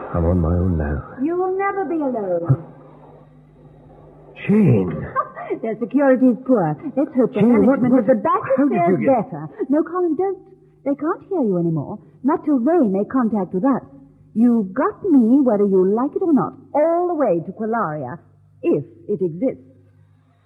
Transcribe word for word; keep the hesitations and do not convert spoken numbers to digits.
I'm on my own now. You will never be alone. Jane. Their security is poor. Let's hope the Jane, what- management what- of the back how did fares you get- better. No, Colin, don't. They can't hear you anymore. Not till they make contact with us. You've got me, whether you like it or not, all the way to Qualaria, if it exists.